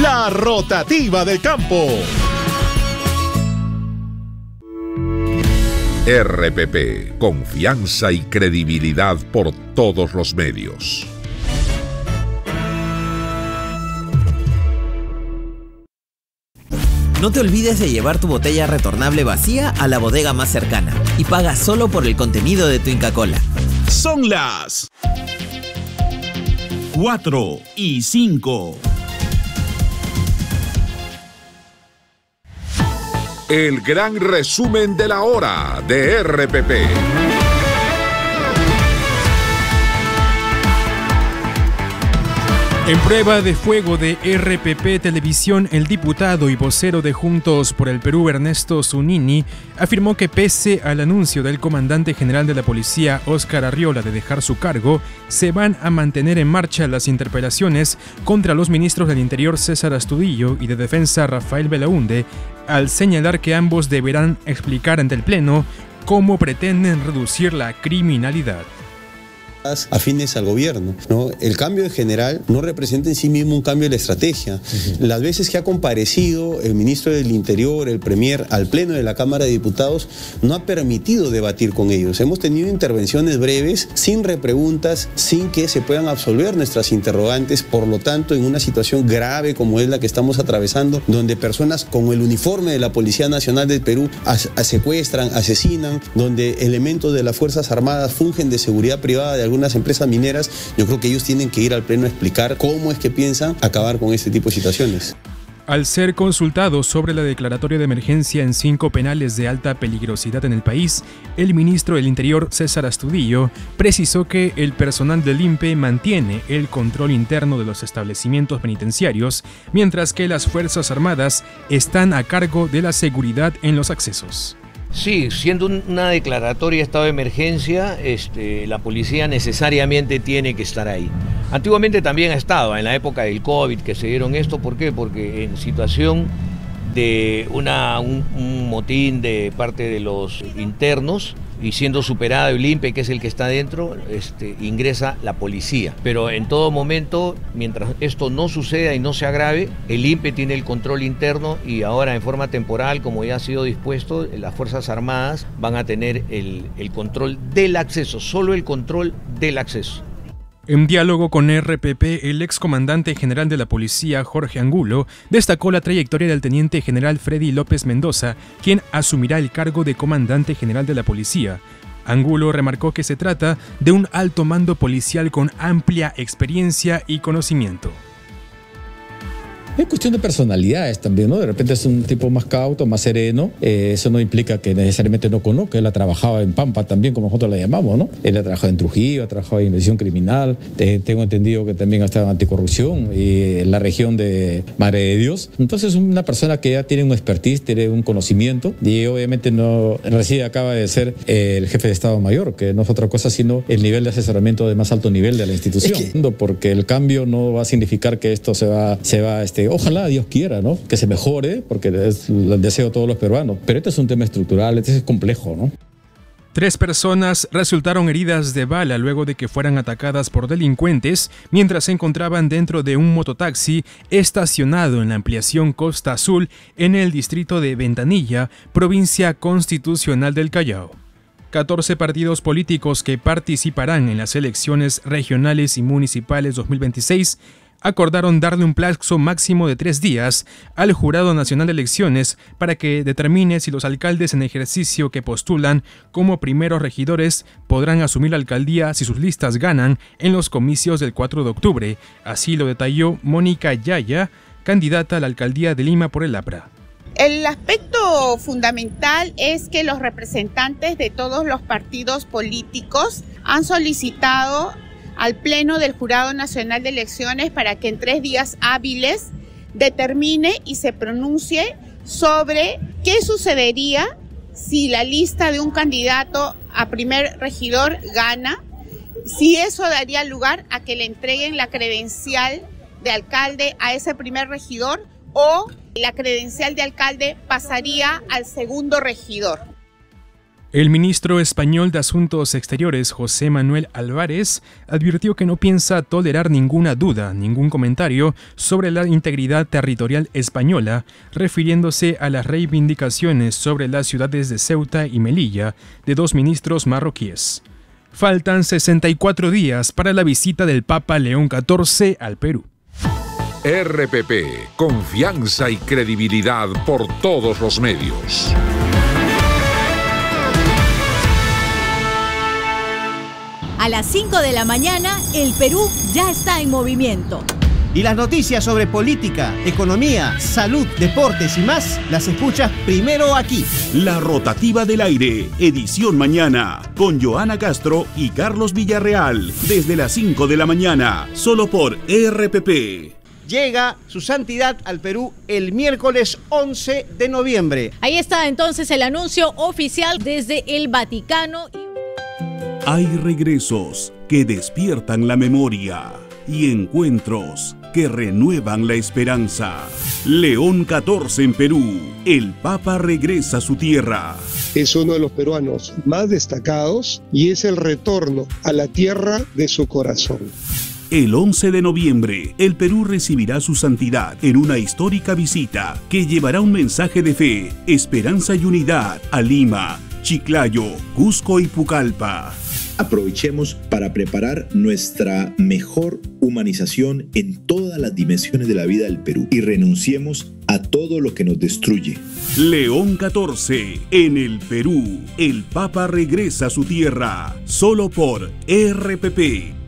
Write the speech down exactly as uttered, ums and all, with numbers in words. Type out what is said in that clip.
La rotativa del campo. R P P, confianza y credibilidad por todos los medios. No te olvides de llevar tu botella retornable vacía a la bodega más cercana y paga solo por el contenido de tu Inca Kola. Son las cuatro y cinco. El gran resumen de la hora de R P P. En prueba de fuego de R P P Televisión, el diputado y vocero de Juntos por el Perú, Ernesto Zunini, afirmó que pese al anuncio del comandante general de la policía, Óscar Arriola, de dejar su cargo, se van a mantener en marcha las interpelaciones contra los ministros del Interior, César Astudillo, y de Defensa, Rafael Belaúnde, al señalar que ambos deberán explicar ante el Pleno cómo pretenden reducir la criminalidad. Afines al gobierno, ¿no? El cambio en general no representa en sí mismo un cambio de la estrategia. Uh-huh. Las veces que ha comparecido el ministro del Interior, el Premier, al Pleno de la Cámara de Diputados, no ha permitido debatir con ellos. Hemos tenido intervenciones breves, sin repreguntas, sin que se puedan absolver nuestras interrogantes. Por lo tanto, en una situación grave como es la que estamos atravesando, donde personas con el uniforme de la Policía Nacional del Perú as- secuestran, asesinan, donde elementos de las Fuerzas Armadas fungen de seguridad privada de algunas empresas mineras, yo creo que ellos tienen que ir al Pleno a explicar cómo es que piensan acabar con este tipo de situaciones. Al ser consultado sobre la declaratoria de emergencia en cinco penales de alta peligrosidad en el país, el ministro del Interior, César Astudillo, precisó que el personal del I N P E mantiene el control interno de los establecimientos penitenciarios, mientras que las Fuerzas Armadas están a cargo de la seguridad en los accesos. Sí, siendo una declaratoria de estado de emergencia, este, la policía necesariamente tiene que estar ahí. Antiguamente también ha estado, en la época del COVID que se dieron esto, ¿por qué? Porque en situación de una, un, un motín de parte de los internos, y siendo superado el I N P E, que es el que está dentro, este, ingresa la policía. Pero en todo momento, mientras esto no suceda y no se agrave, el I N P E tiene el control interno y ahora en forma temporal, como ya ha sido dispuesto, las Fuerzas Armadas van a tener el, el control del acceso, solo el control del acceso. En diálogo con R P P, el excomandante general de la policía, Jorge Angulo, destacó la trayectoria del teniente general Freddy López Mendoza, quien asumirá el cargo de comandante general de la policía. Angulo remarcó que se trata de un alto mando policial con amplia experiencia y conocimiento. Es cuestión de personalidades también, ¿no? De repente es un tipo más cauto, más sereno. Eh, eso no implica que necesariamente no conozca. Él ha trabajado en Pampa también, como nosotros la llamamos, ¿no? Él ha trabajado en Trujillo, ha trabajado en investigación criminal. Eh, tengo entendido que también ha estado en anticorrupción y en la región de Madre de Dios. Entonces es una persona que ya tiene un expertise, tiene un conocimiento y obviamente no recién acaba de ser eh, el jefe de Estado Mayor, que no es otra cosa sino el nivel de asesoramiento de más alto nivel de la institución. Es que... Porque el cambio no va a significar que esto se va, se va este, ojalá Dios quiera, ¿no? Que se mejore, porque es el deseo de todos los peruanos. Pero este es un tema estructural, este es complejo, ¿no? Tres personas resultaron heridas de bala luego de que fueran atacadas por delincuentes mientras se encontraban dentro de un mototaxi estacionado en la ampliación Costa Azul en el distrito de Ventanilla, provincia constitucional del Callao. catorce partidos políticos que participarán en las elecciones regionales y municipales dos mil veintiséis acordaron darle un plazo máximo de tres días al Jurado Nacional de Elecciones para que determine si los alcaldes en ejercicio que postulan como primeros regidores podrán asumir la alcaldía si sus listas ganan en los comicios del cuatro de octubre. Así lo detalló Mónica Yaya, candidata a la alcaldía de Lima por el APRA. El aspecto fundamental es que los representantes de todos los partidos políticos han solicitado al Pleno del Jurado Nacional de Elecciones para que en tres días hábiles determine y se pronuncie sobre qué sucedería si la lista de un candidato a primer regidor gana, si eso daría lugar a que le entreguen la credencial de alcalde a ese primer regidor o la credencial de alcalde pasaría al segundo regidor. El ministro español de Asuntos Exteriores, José Manuel Álvarez, advirtió que no piensa tolerar ninguna duda, ningún comentario sobre la integridad territorial española, refiriéndose a las reivindicaciones sobre las ciudades de Ceuta y Melilla de dos ministros marroquíes. Faltan sesenta y cuatro días para la visita del Papa León catorce al Perú. R P P, confianza y credibilidad por todos los medios. A las cinco de la mañana, el Perú ya está en movimiento. Y las noticias sobre política, economía, salud, deportes y más, las escuchas primero aquí. La rotativa del aire, edición mañana, con Joana Castro y Carlos Villarreal, desde las cinco de la mañana, solo por R P P. Llega su santidad al Perú el miércoles once de noviembre. Ahí está entonces el anuncio oficial desde el Vaticano. Hay regresos que despiertan la memoria y encuentros que renuevan la esperanza. León catorce en Perú. El Papa regresa a su tierra. Es uno de los peruanos más destacados y es el retorno a la tierra de su corazón. El once de noviembre, el Perú recibirá su santidad en una histórica visita que llevará un mensaje de fe, esperanza y unidad a Lima, Chiclayo, Cusco y Pucallpa. Aprovechemos para preparar nuestra mejor humanización en todas las dimensiones de la vida del Perú y renunciemos a todo lo que nos destruye. León catorce, en el Perú, el Papa regresa a su tierra, solo por R P P.